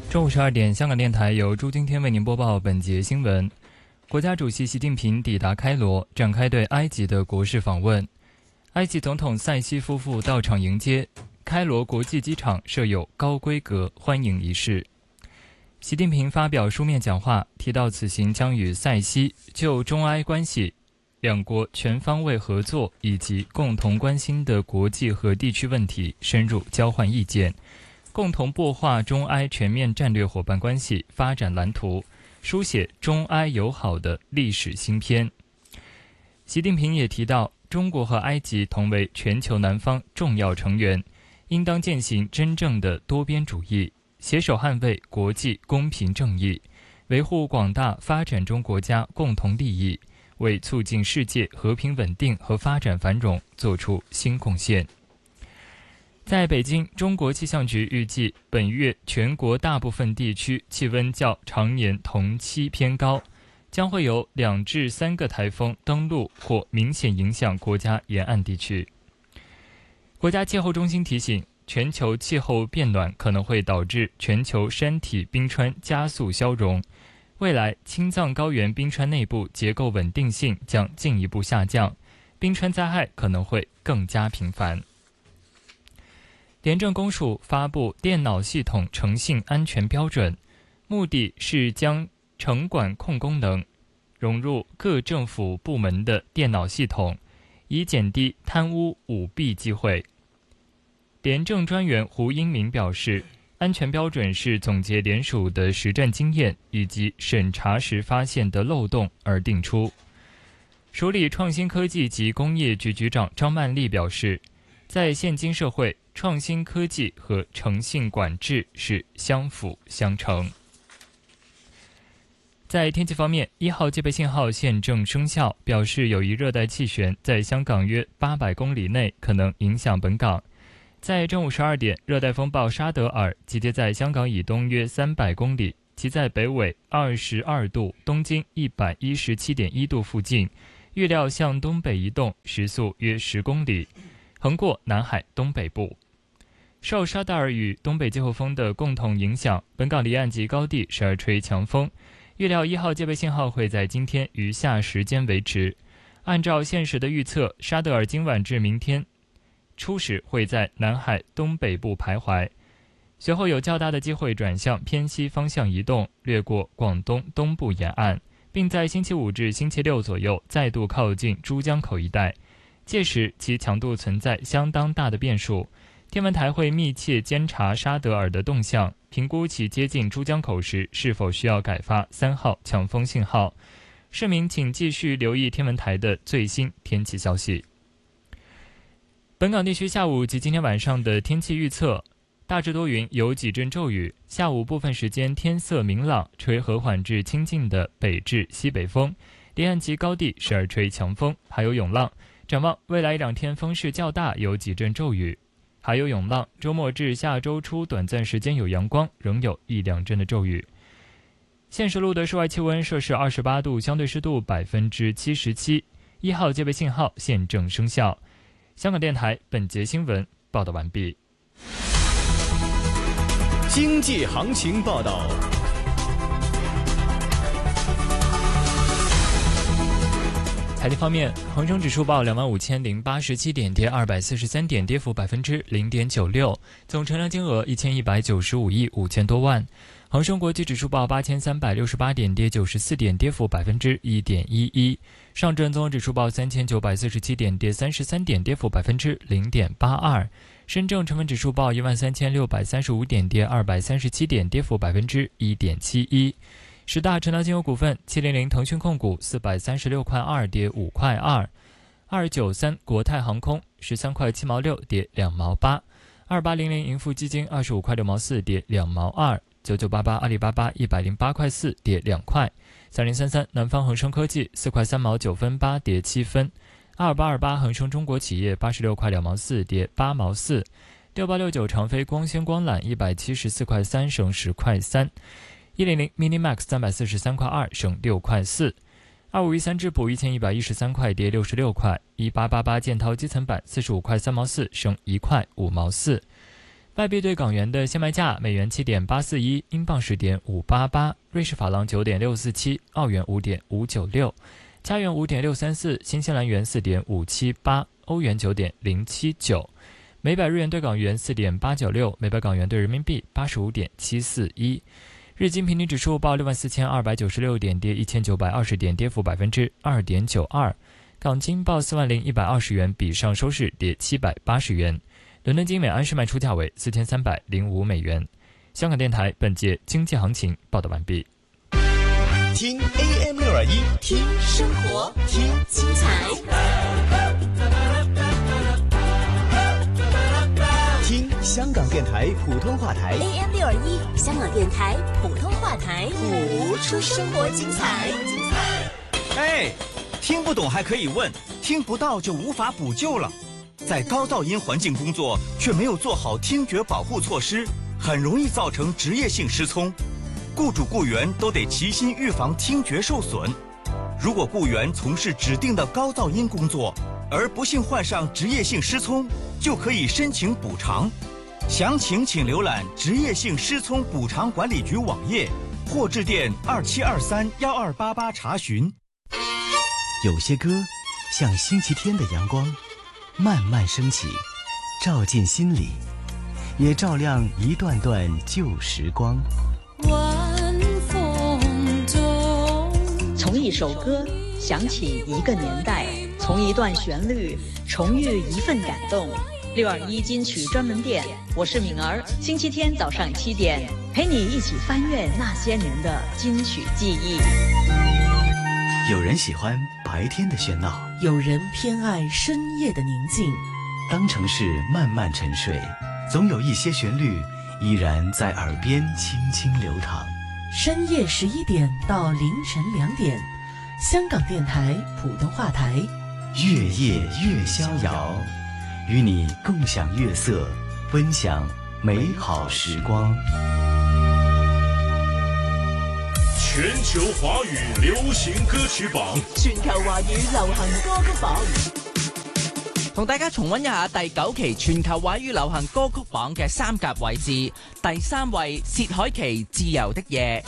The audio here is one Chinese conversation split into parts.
中午12点，香港电台由朱今天为您播报本节新闻。国家主席习近平抵达开罗，展开对埃及的国事访问。埃及总统塞西夫妇到场迎接，开罗国际机场设有高规格欢迎仪式。习近平发表书面讲话，提到此行将与塞西就中埃关系、两国全方位合作以及共同关心的国际和地区问题深入交换意见，共同擘画中埃全面战略伙伴关系发展蓝图，书写中埃友好的历史新篇。习近平也提到，中国和埃及同为全球南方重要成员，应当践行真正的多边主义，携手捍卫国际公平正义，维护广大发展中国家共同利益，为促进世界和平稳定和发展繁荣做出新贡献。在北京，中国气象局预计本月全国大部分地区气温较常年同期偏高，将会有2至3个台风登陆或明显影响国家沿岸地区。国家气候中心提醒，全球气候变暖可能会导致全球山体冰川加速消融，未来青藏高原冰川内部结构稳定性将进一步下降，冰川灾害可能会更加频繁。廉政公署发布电脑系统诚信安全标准，目的是将城管控功能融入各政府部门的电脑系统，以减低贪污舞弊机会。廉政专员胡英明表示，安全标准是总结联署的实战经验以及审查时发现的漏洞而定出。署理创新科技及工业局局长张曼丽表示，在现今社会，创新科技和诚信管制是相辅相成。在天气方面，1号戒备信号现正生效，表示有一热带气旋在香港约800公里内可能影响本港。在正午12点，热带风暴沙德尔集结在香港以东约300公里，其在北纬22度、东经117.1度附近，预料向东北移动，时速约10公里，横过南海东北部。受沙德尔与东北季候风的共同影响，本港离岸及高地时而吹强风，预料1号戒备信号会在今天余下时间维持。按照现时的预测，沙德尔今晚至明天初时会在南海东北部徘徊，随后有较大的机会转向偏西方向移动，掠过广东东部沿岸，并在星期5至星期6左右再度靠近珠江口一带，届时其强度存在相当大的变数。天文台会密切监察沙德尔的动向，评估其接近珠江口时是否需要改发3号强风信号。市民请继续留意天文台的最新天气消息。本港地区下午及今天晚上的天气预测，大致多云，有几阵骤雨，下午部分时间天色明朗，吹和缓至清劲的北至西北风，离岸及高地时而吹强风，还有涌浪。展望未来1-2天风势较大，有几阵骤雨，还有涌浪，周末至下周初短暂时间有阳光，仍有1-2阵的骤雨。现时录的室外气温摄氏28度，相对湿度77%。1号戒备信号现正生效。香港电台本节新闻报道完毕。 经济行情报道。 财经方面，恒生指数报25,087点，跌243点，跌幅0.96%，总成交金额1195亿5千多万。恒生国际指数报8368点，跌94点，跌幅1.11%。上证综合指数报3947点，跌33点，跌幅0.82%。深证成分指数报13635点，跌237点，跌幅1.71%。10大成交金额股份：700腾讯控股436块2，跌5块2；293国泰航空13块7毛6，跌2毛8；2800盈富基金25块6毛4，跌2毛2；9988阿里巴巴108块4，跌2块；3033南方恒生科技4块3毛9分8，跌7分；2828恒生中国企业86块2毛4，跌8毛4；6869长飞光纤光缆174块3，升10块3；100 Minimax 343块2，升6块4；2513智普1113块，跌66块；1888建滔基层板45块3毛4，升1块5毛4； 外币对港元的现卖价：美元7.841，英镑10.588，瑞士法郎9.647，澳元5.596，加元5.634，新西兰元4.578，欧元9.079，每百日元对港元4.896，每百港元对人民币85.741。日经平均指数报64,296点，跌1920点，跌幅2.92%。港金报40120元，比上收市跌780元。伦敦金每安士卖出价为4305美元。香港电台本节经济行情报道完毕。 听 AM621， 听生活，听精彩， 听香港电台普通话台 AM621，香港电台普通话台，谱出生活精彩。 哎，听不懂还可以问，听不到就无法补救了。在高噪音环境工作却没有做好听觉保护措施，很容易造成职业性失聪。雇主雇员都得齐心预防听觉受损。如果雇员从事指定的高噪音工作，而不幸患上职业性失聪，就可以申请补偿。详情请浏览职业性失聪补偿管理局网页，或致电27231288查询。 有些歌像星期天的阳光，慢慢升起，照进心里，也照亮一段段旧时光。 晚风中， 从一首歌想起一个年代，从一段旋律重遇一份感动。621金曲专门店，我是敏儿，星期天早上7点，陪你一起翻阅那些年的金曲记忆。 有人喜欢白天的喧闹， 有人偏爱深夜的宁静。 当城市慢慢沉睡，总有一些旋律依然在耳边轻轻流淌。 深夜11点到凌晨2点，香港电台普通话台， 月夜越逍遥，与你共享月色，分享美好时光。 全球华语流行歌曲榜， 全球華語流行歌曲榜， 同大家重溫一下第9期全球華語流行歌曲榜嘅3甲位置。第3位，薛凱琪《自由的夜》。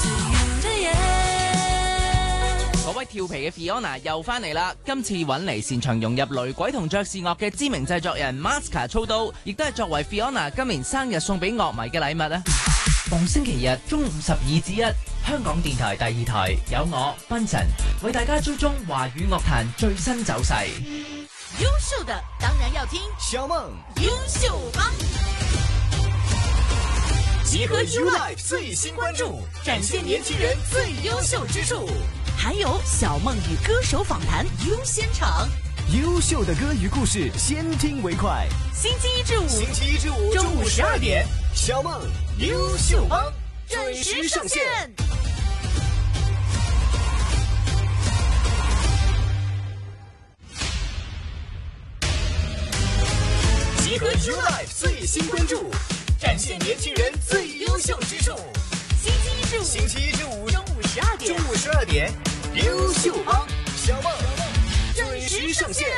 嗰位調皮嘅 Fiona 又翻嚟啦，今次揾嚟擅長融入雷鬼同爵士樂嘅知名製作人 Maska 操刀，亦都係作為 Fiona 今年生日送俾樂迷嘅禮物啊！逢星期日中午12至1，香港電台第2台有我賓臣為大家追蹤華語樂壇最新走勢。 優秀的當然要聽小夢優秀幫， 集合 YouLife 最新關注，展現年輕人最優秀之處， 還有小夢與歌手訪談優先場， 優秀的歌與故事，先聽為快。 星期一至五中午12點，小夢優秀幫準時上線。集合 YouLife 最新關注，展現年輕人最優秀之處。星期一至五中午12點，優秀幫小夢準時上線。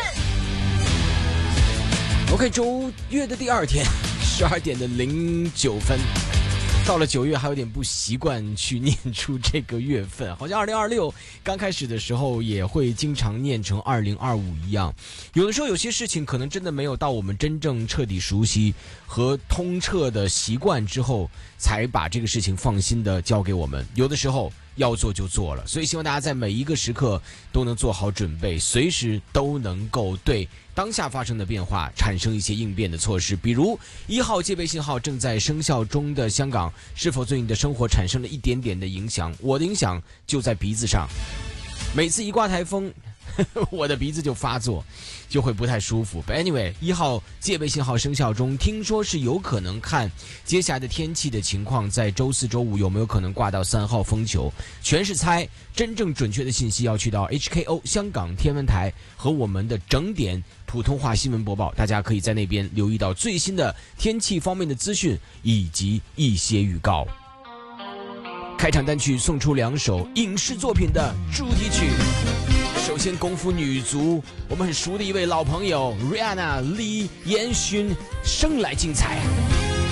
OK， 周月的第2天，12點的09分，到了9月還有點不習慣去念出這個月份，好像2026剛開始的時候也會經常念成2025一樣。有的時候有些事情可能真的沒有到我們真正徹底熟悉和通徹的習慣之後，才把這個事情放心的交給我們。有的時候要做就做了，所以希望大家在每一個時刻都能做好準備，隨時都能夠對當下發生的變化產生一些應變的措施。比如1號戒備信號正在生效中的香港，是否對你的生活產生了一點點的影響？我的影響就在鼻子上，每次一刮颱風我的鼻子就發作，就會不太舒服。But anyway， 1號戒備信號生效中，聽說是有可能看接下來的天氣的情況，在周4、周5有沒有可能掛到3號風球，全是猜。真正準確的信息要去到 HKO 香港天文台和我們的整點普通話新聞播報，大家可以在那邊留意到最新的天氣方面的資訊以及一些預告。開場單曲送出2首影視作品的主題曲。首先，功夫女足，我們很熟的一位老朋友 Rihanna 李彥勳，生來精彩。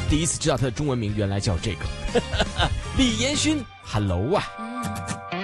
第一次知道他的中文名原来叫这个。李延勋 ，Hello 啊。